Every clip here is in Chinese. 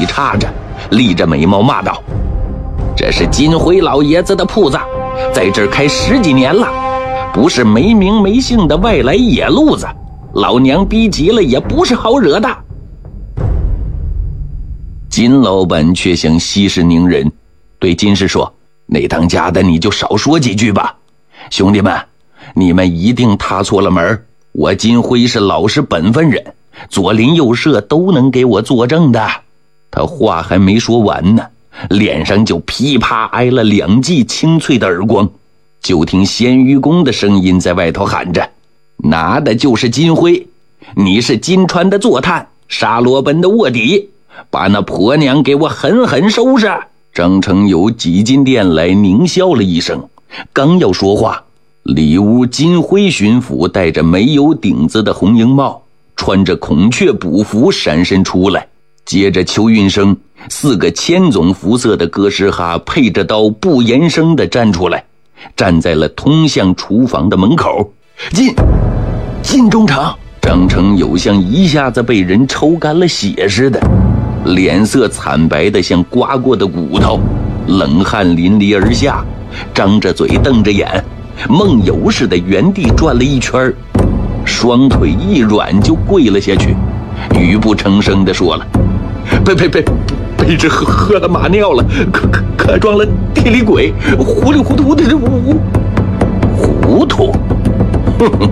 插着，立着眉毛骂道：“这是金辉老爷子的铺子，在这儿开10几年了，不是没名没姓的外来野路子，老娘逼急了也不是好惹的。”金老板却像息事宁人，对金氏说：“那当家的你就少说几句吧，兄弟们，你们一定踏错了门，我金辉是老实本分人，左邻右舍都能给我作证的。”他话还没说完呢，脸上就噼啪挨了2记清脆的耳光。就听鲜愚公的声音在外头喊着：“拿的就是金辉，你是金川的坐探，沙罗本的卧底，把那婆娘给我狠狠收拾！”张成友挤进店来，狞笑了一声，刚要说话，里屋金辉巡抚戴着没有顶子的红缨帽，穿着孔雀补服闪身出来。接着邱运生4个千总服色的哥什哈配着刀不言声地站出来，站在了通向厨房的门口。进中场！张成友像一下子被人抽干了血似的，脸色惨白的像刮过的骨头，冷汗淋漓而下，张着嘴瞪着眼，梦游似的原地转了一圈，双腿一软就跪了下去，语不成声地说了：“被这喝了马尿了，可撞了地里鬼，糊里糊涂的糊涂。”哼哼。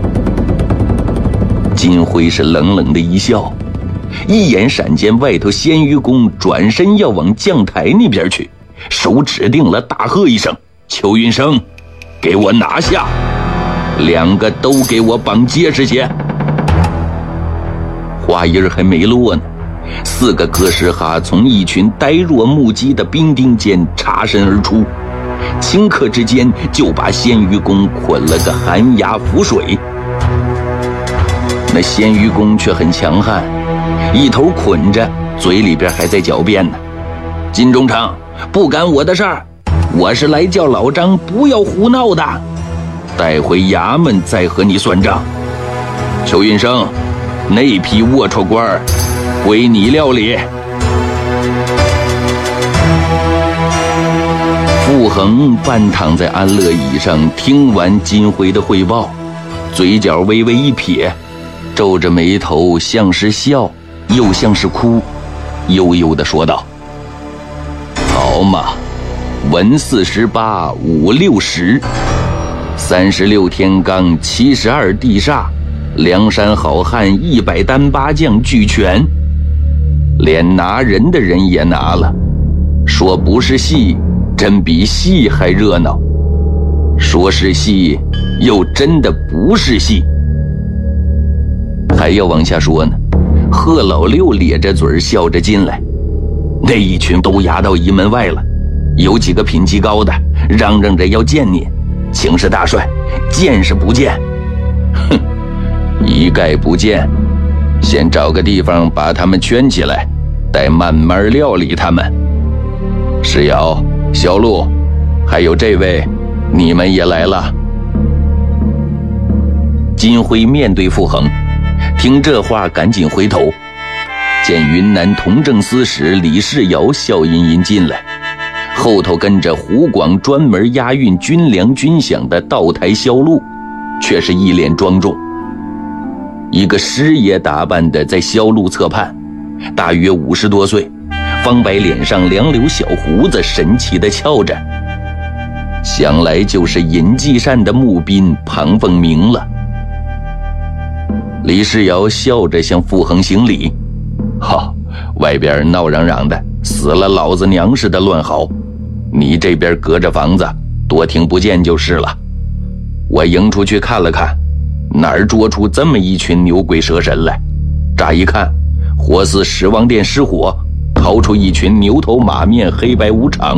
金辉是冷冷的一笑，一眼闪见外头鲜愚公转身要往将台那边去，手指定了，大喝一声：“邱运生，给我拿下！2个都给我绑结实些！”话音还没落呢，4个哥什哈从一群呆若木鸡的兵丁间插身而出，顷刻之间就把鲜愚公捆了个寒鸦浮水。那鲜愚公却很强悍，一头捆着，嘴里边还在狡辩呢：“金中场，不干我的事儿，我是来叫老张不要胡闹的，带回衙门再和你算账。邱运生，那批龌龊官归你料理。”傅恒半躺在安乐椅上，听完金辉的汇报，嘴角微微一撇，皱着眉头，像是笑又像是哭，悠悠地说道：“好嘛，文48武60 36天罡72地煞，梁山好汉100单8将俱全，连拿人的人也拿了。说不是戏，真比戏还热闹；说是戏，又真的不是戏。”还要往下说呢，贺老六咧着嘴笑着进来，那一群都压到仪门外了，有几个品级高的嚷嚷着要见你，请示大帅，见是不见？哼，一概不见，先找个地方把他们圈起来，待慢慢料理他们。石瑶、小陆，还有这位，你们也来了。金辉面对傅恒，听这话赶紧回头，见云南同政司使李世尧笑吟吟进来，后头跟着湖广专门押运军粮军饷的道台萧路，却是一脸庄重。一个师爷打扮的在萧路侧畔，大约50多岁，方白脸上2绺小胡子神气地翘着，想来就是尹继善的募兵庞凤鸣了。李世尧笑着向傅恒行礼：“外边闹嚷嚷的，死了老子娘似的乱嚎，你这边隔着房子多听不见就是了。我迎出去看了看，哪儿捉出这么一群牛鬼蛇神来？乍一看，活似始王殿失火，逃出一群牛头马面黑白无常。”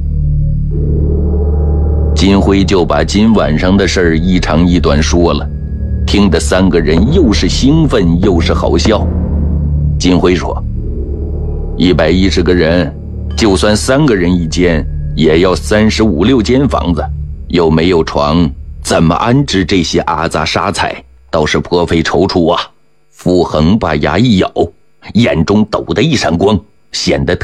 金辉就把今晚上的事儿一长一短说了，听得3个人又是兴奋又是好笑。金辉说：“110个人，就算3个人一间，也要35、6间房子，又没有床，怎么安置这些阿杂沙财？倒是颇费踌躇啊。”傅恒把牙一咬，眼中陡的一闪光，显得